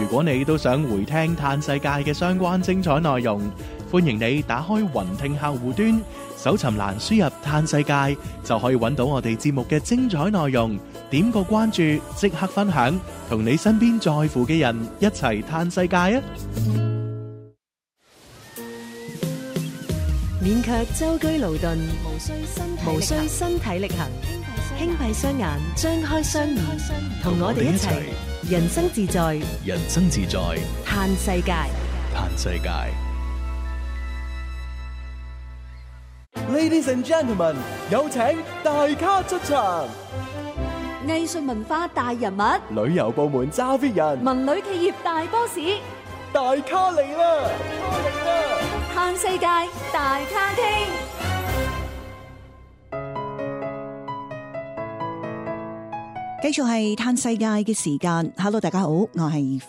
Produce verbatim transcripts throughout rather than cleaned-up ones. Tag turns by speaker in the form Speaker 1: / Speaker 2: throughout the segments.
Speaker 1: 果你都想回聽嘆世界嘅相關精彩內容，歡迎你打開雲聽客戶端，搜尋欄輸入嘆世界，就可以揾到我哋節目嘅精彩內容。點個關注，即刻分享，同你身邊在乎嘅人一齊嘆世界啊！
Speaker 2: 勉強舟車勞頓，無需身身體力行，輕閉雙眼，張開雙耳，同我哋一齊人生自在，
Speaker 1: 人生自在，
Speaker 2: 嘆世界，
Speaker 1: 嘆世界。
Speaker 3: Ladies and gentlemen， 有請大咖出場。
Speaker 4: 藝術文化大人物，
Speaker 3: 旅遊部門揸 fit 人，
Speaker 4: 文旅企業大 boss，
Speaker 3: 大咖嚟啦！
Speaker 4: 嘆世界大咖傾，
Speaker 5: 繼續係嘆世界嘅時間。Hello， 大家好，我係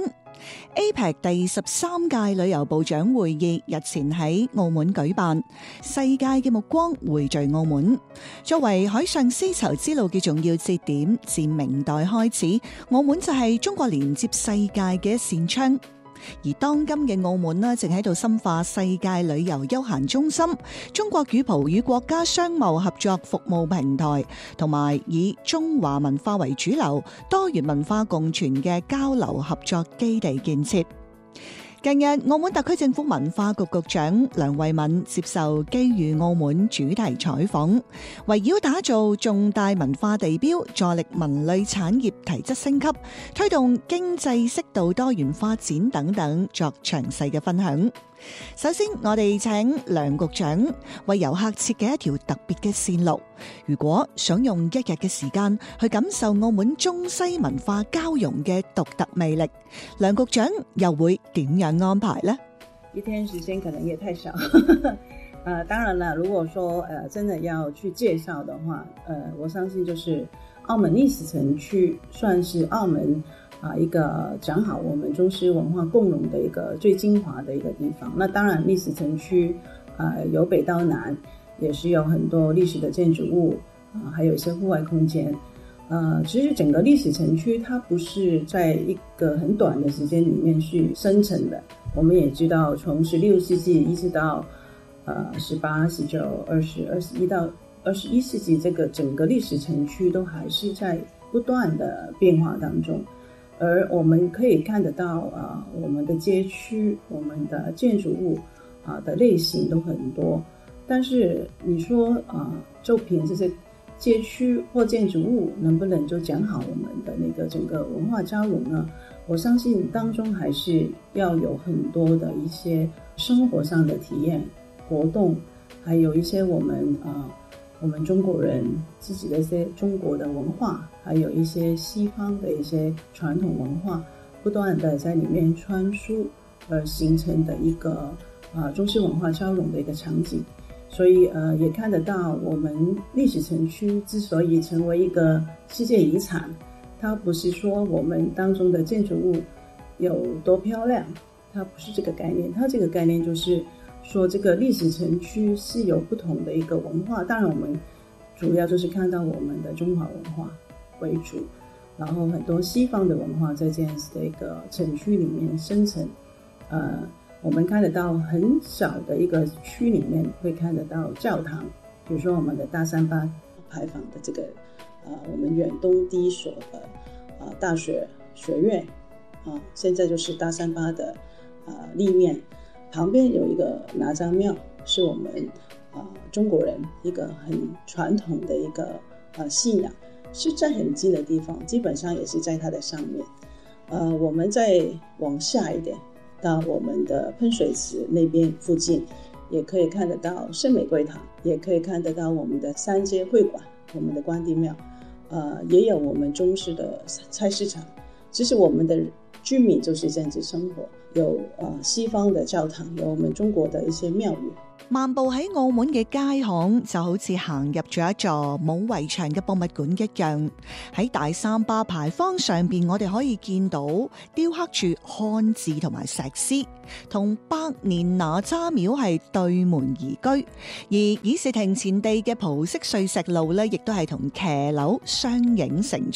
Speaker 5: Fion。A P E C 第十三屆旅遊部長會議日前喺澳門舉辦，世界嘅目光匯聚澳門。作為海上絲綢之路嘅重要節點，自明代開始，澳門就係中國連接世界嘅一扇窗。而當今嘅澳門呢，正喺度深化世界旅遊休閒中心、中國與葡語國家商貿合作服務平台，同埋以中華文化為主流、多元文化共存嘅交流合作基地建設。近日，澳門特區政府文化局局長梁慧敏接受機遇澳門主題採訪，圍繞打造重大文化地標，助力文旅產業提質升級，推動經濟適度多元發展等等，作詳細嘅分享。首先，我哋請梁局長為遊客設計一條特別嘅線路。如果想用一日嘅時間去感受澳門中西文化交融嘅獨特魅力，梁局長又會點樣安排呢？
Speaker 6: 一天時間可能也太少。呃，當然了，如果說呃真的要去介紹的話，呃，我相信就是澳門歷史城區算是澳門啊，一個講好我們中西文化共融的一個最精華的一個地方。那當然歷史城區啊，由北到南也是有很多歷史的建築物啊，還有一些戶外空間。呃，其實整個歷史城區它不是在一個很短的時間裡面去生成的。我們也知道，從十六世紀一直到呃十八、十九、二十、二十一到二十一世紀，這個整個歷史城區都還是在不斷的變化當中。而我們可以看得到啊，我們的街區、我們的建築物啊的類型都很多，但是你說啊，就憑這些街區或建築物能不能就講好我們的那個整個文化交融呢？我相信當中還是要有很多的一些生活上的體驗活動，還有一些我們啊。我們中國人自己的一些中國的文化，還有一些西方的一些傳統文化，不斷的在裡面穿梭而形成的一個啊中西文化交融的一個場景。所以呃也看得到我們歷史城區之所以成為一個世界遺產，它不是說我們當中的建築物有多漂亮，它不是這個概念，它這個概念就是說這個歷史城區是有不同的一個文化，當然我們主要就是看到我們的中華文化為主，然後很多西方的文化在這樣子的一個城區裡面生成。呃，我們看得到很小的一個區裡面會看得到教堂，比如說我們的大三巴牌坊的這個，呃，我們遠東第一所的呃大學學院，啊，現在就是大三巴的呃立面。旁邊有一個哪吒廟，是我們啊、呃、中國人一個很傳統的一個呃信仰，是在很近的地方，基本上也是在它的上面。呃，我們再往下一點，到我們的噴水池那邊附近，也可以看得到聖玫瑰堂，也可以看得到我們的三街會館，我們的關帝廟，呃，也有我們中式的菜市場。其實我們的居民就是這樣子生活。有呃西方的教堂，有我們中國的一些廟宇。
Speaker 5: 漫步喺澳門嘅街巷，就好似行入咗一座冇圍牆嘅博物館一樣。喺大三巴牌坊上邊，我哋可以見到雕刻住漢字同埋石獅，同百年哪吒廟係對門而居。而議事亭前地嘅葡式碎石路呢，亦都係同騎樓相映成趣。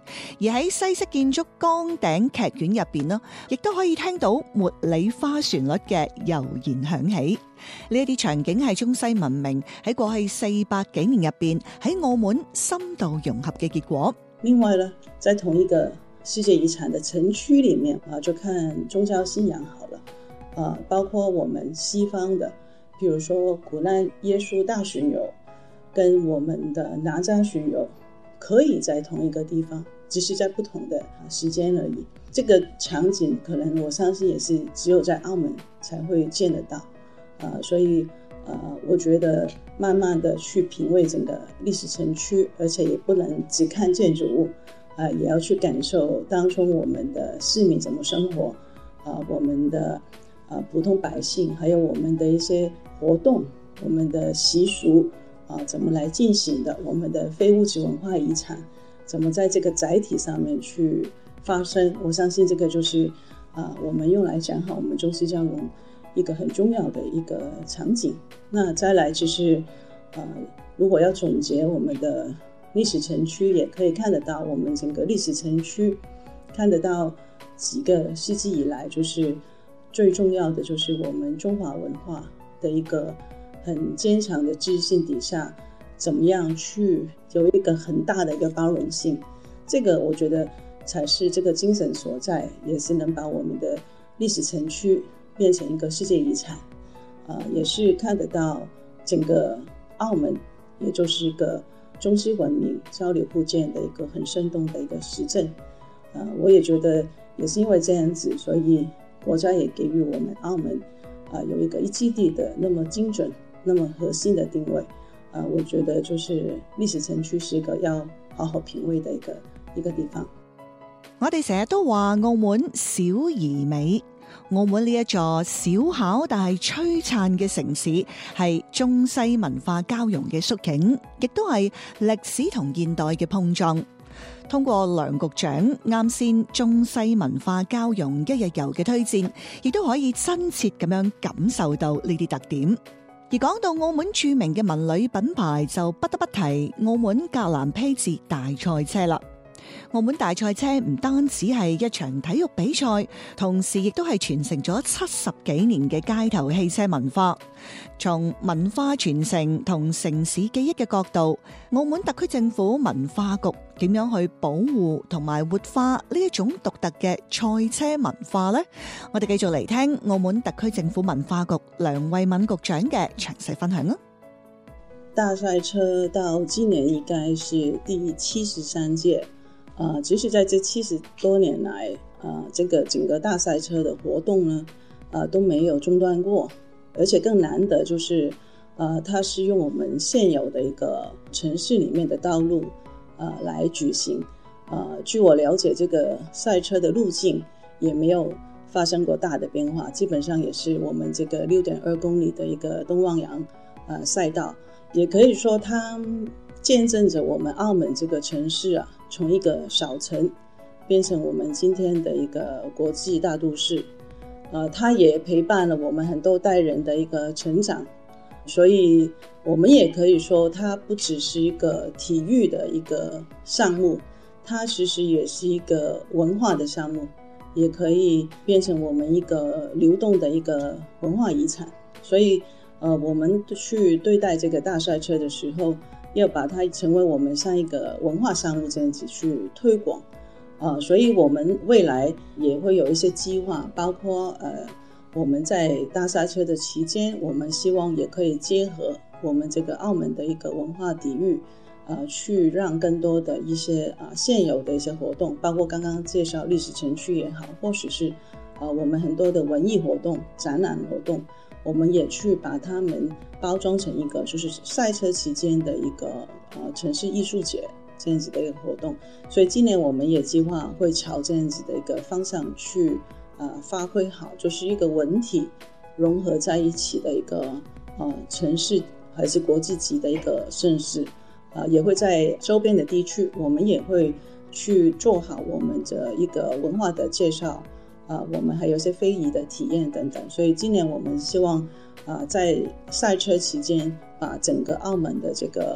Speaker 5: 而喺西式建築崗頂劇院入邊呢，亦都可以聽到茉莉花旋律嘅悠然響起。呢一啲場景係中西文明喺過去四百幾年入邊喺澳門深度融合嘅結果。
Speaker 6: 另外呢，在同一個世界遺產的城區裡面啊，就看宗教信仰好了啊，包括我們西方的，譬如說苦難耶穌大巡遊跟我們的哪吒巡遊可以在同一個地方，只是在不同的時間而已。這個場景可能我相信也是只有在澳門才會見得到啊，所以呃，我覺得慢慢的去品味整個歷史城區，而且也不能只看建築物啊，也要去感受當中我們的市民怎麼生活啊，我們的啊普通百姓，還有我們的一些活動，我們的習俗啊，怎麼來進行的，我們的非物質文化遺產怎麼在這個載體上面去發生。我相信這個就是啊，我們用來講好我們中西交融一個很重要的一個場景。那再來就是呃，如果要總結我們的歷史城區，也可以看得到我們整個歷史城區看得到幾個世紀以來，就是最重要的就是我們中華文化的一個很堅強的自信底下，怎麼樣去有一個很大的一個包容性，這個我覺得才是這個精神所在，也是能把我們的歷史城區變成一個世界遺產，呃，也是看得到整個澳門，也就是一個中西文明交流互鑑的一個很生動的一個實證。呃，我也覺得也是因為這樣子，所以國家也給予我們澳門啊、呃、有一個一基地的那麼精準、那麼核心的定位。啊、呃，我覺得就是歷史城區是一個要好好品味的一個一個地方。
Speaker 5: 我哋成日都話澳門小而美。澳門呢一座小巧但係璀璨嘅城市，係中西文化交融嘅縮景，亦都係歷史同現代嘅碰撞。通過梁局長啱先中西文化交融一日遊嘅推薦，亦都可以真切咁樣感受到呢啲特點。而講到澳門著名嘅文旅品牌，就不得不提澳門格蘭披治大賽車啦。澳門大賽車唔單止係一場體育比賽，同時亦都係傳承咗七十幾年嘅街頭汽車文化。從文化傳承同城市記憶嘅角度，澳門特區政府文化局點樣去保護同埋活化呢一種獨特嘅賽車文化呢？我哋繼續嚟聽澳門特區政府文化局梁慧敏局長嘅詳細分享啊！
Speaker 6: 大賽車到今年應該是第七十三屆。啊、呃，其實在這七十多年來，啊、呃，這個整個大賽車的活動呢，啊、呃，都沒有中斷過，而且更難得就是，啊、呃，它是用我們現有的一個城市裡面的道路，啊、呃，來舉行。啊、呃，據我了解，這個賽車的路徑也沒有發生過大的變化，基本上也是我們這個六點二公里的一個東望洋，啊、呃，賽道，也可以說它見證着我們澳門這個城市啊，從一個小城變成我們今天的一個國際大都市，呃，它也陪伴了我們很多代人的一個成長，所以我們也可以說它不只是一個體育的一個項目，它其實也是一個文化的項目，也可以變成我們一個流動的一個文化遺產。所以呃，我們去對待這個大賽車的時候，要把它成為我們像一個文化項目這樣子去推廣，啊、呃，所以我們未來也會有一些計劃，包括呃我們在大賽車的期間，我們希望也可以結合我們這個澳門的一個文化底蘊，呃，去讓更多的一些啊、呃、現有的一些活動，包括剛剛介紹歷史城區也好，或許是啊、呃、我們很多的文藝活動、展覽活動，我們也去把它們包裝成一個就是賽車期間的一個呃城市藝術節這樣子的一個活動，所以今年我們也計劃會朝這樣子的一個方向去呃發揮好，就是一個文體融合在一起的一個呃城市，還是國際級的一個盛事，呃也會在周邊的地區，我們也會去做好我們的一個文化的介紹。啊，我們還有一些非遺的體驗等等，所以今年我們希望啊，在賽車期間，把整個澳門的這個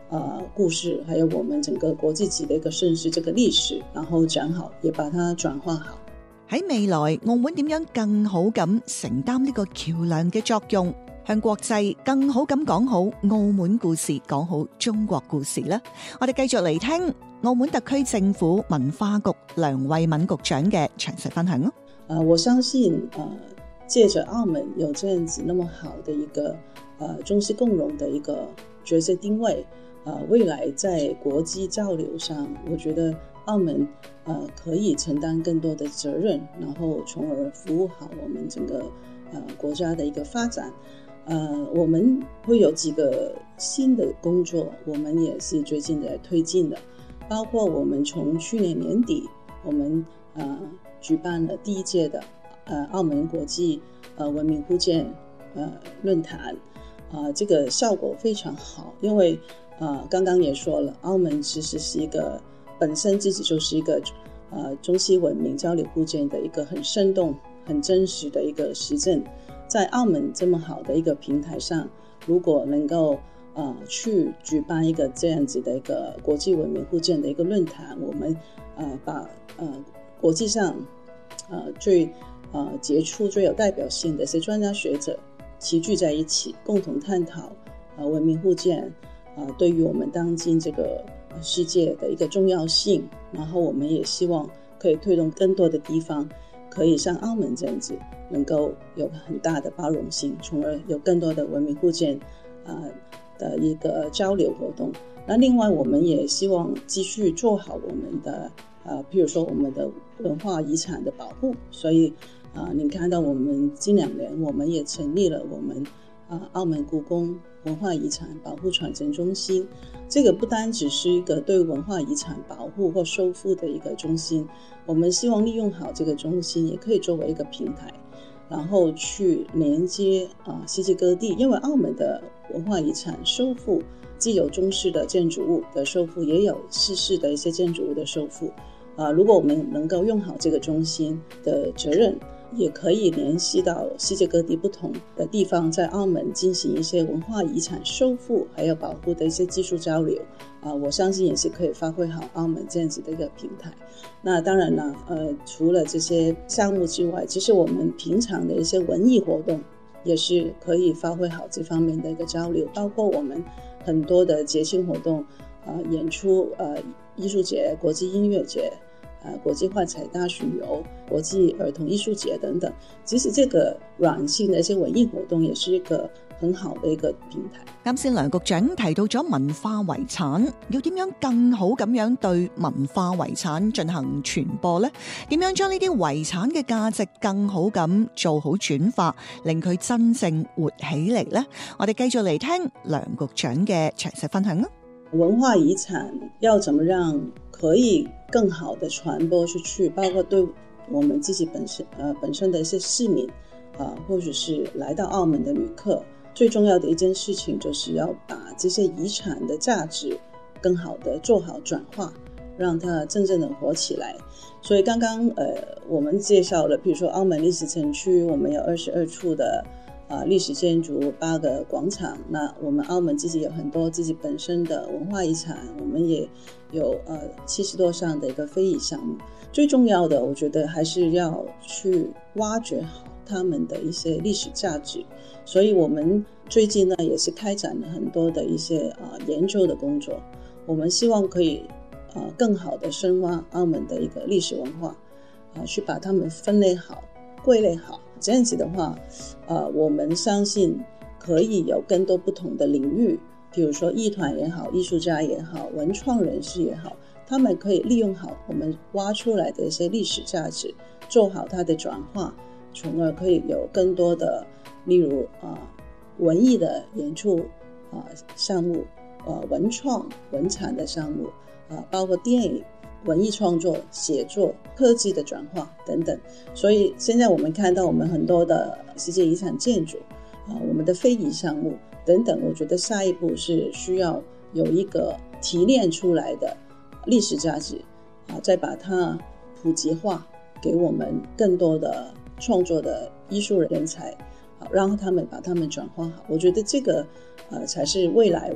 Speaker 6: 呃故事，还有我們整個國際級的一個盛事這個歷史，然後講好，也把它轉化好。
Speaker 5: 喺未來，澳門點樣更好咁承擔呢個橋樑嘅作用，向國際更好咁講好澳門故事，講好中國故事呢？我哋繼續嚟聽澳門特區政府文化局梁慧敏局長嘅詳細分享咯。
Speaker 6: 呃，我相信呃，借着澳門有這樣子那麼好的一個呃中西共融的一個角色定位，呃，未來在國際交流上，我覺得澳門呃可以承擔更多的責任，然後從而服務好我們整個呃國家的一個發展。呃，我們會有幾個新的工作，我們也是最近在推進的，包括我們從去年年底，我們呃舉辦了第一屆的呃澳門國際呃文明互鑑呃論壇，呃這個效果非常好，因為呃剛剛也說了，澳門其實是一個本身自己就是一個呃中西文明交流互鑑的一個很生動、很真實的一個實證。在澳門這麼好的一個平台上，如果能夠呃去舉辦一個這樣子的一個國際文明互鑑的一個論壇，我們呃把呃國際上呃最呃傑出、最有代表性的一些專家學者齊聚在一起，共同探討呃文明互鑑呃對於我們當今這個世界的一個重要性，然後我們也希望可以推動更多的地方可以像澳門這樣子能夠有很大的包容性，從而有更多的文明互鑑呃的一個交流活動。那另外我們也希望繼續做好我們的呃譬如說我們的文化遺產的保護，所以呃您看到我們近兩年我們也成立了我們呃澳門故宮文化遺產保護傳承中心。這個不單只是一個對文化遺產保護或修復的一個中心，我們希望利用好這個中心，也可以作為一個平台，然後去連接啊世界各地。因為澳門的文化遺產修復既有中式的建築物的修復，也有西式的一些建築物的修復。啊，如果我們能夠用好這個中心的責任，也可以聯繫到世界各地不同的地方，在澳門進行一些文化遺產修復還有保護的一些技術交流。啊，我相信也是可以發揮好澳門這樣子的一個平台。那當然了，呃，除了這些項目之外，其實我們平常的一些文藝活動也是可以發揮好這方面的一個交流，包括我們很多的節慶活動，呃，演出，呃，藝術節、國際音樂節。呃，國際幻彩大巡遊、國際兒童藝術節等等，其實這個軟性的一些文藝活動也是一個很好的一個平台。
Speaker 5: 啱先梁局長提到咗文化遺產，要點樣更好咁樣對文化遺產進行傳播呢？點樣將呢啲遺產嘅價值更好咁做好轉化，令佢真正活起嚟呢？我哋繼續嚟聽梁局長嘅詳細分享啦。
Speaker 6: 文化遺產要怎麼讓可以更好的傳播出去，包括對我們自己本身呃本身的一些市民啊、呃，或者是來到澳門的旅客，最重要的一件事情就是要把這些遺產的價值更好的做好轉化，讓它真正的活起來。所以剛剛呃我們介紹了，比如說澳門歷史城區，我們有二十二處的啊，歷史建築，八個廣場。那我們澳門自己有很多自己本身的文化遺產，我們也有呃七十多項的一個非遺項目。最重要的，我覺得還是要去挖掘好他們的一些歷史價值。所以我們最近呢，也是開展了很多的一些啊、呃、研究的工作。我們希望可以啊、呃、更好的深挖澳門的一個歷史文化，啊、呃、去把它們分類好、歸類好。這樣子的話，呃，我們相信可以有更多不同的領域，比如說藝團也好，藝術家也好，文創人士也好，他們可以利用好我們挖出來的一些歷史價值，做好它的轉化，從而可以有更多的，例如啊、呃、文藝的演出啊、呃、項目，呃文創文產的項目啊、呃，包括電影。文藝創作、寫作、科技的轉化等等，所以現在我們看到我們很多的世界遺產建築啊，我們的非遺項目等等，我覺得下一步是需要有一個提煉出來的歷史價值啊，再把它普及化，給我們更多的創作的藝術人才啊，讓他們把他們轉化好。我覺得這個呃才是未來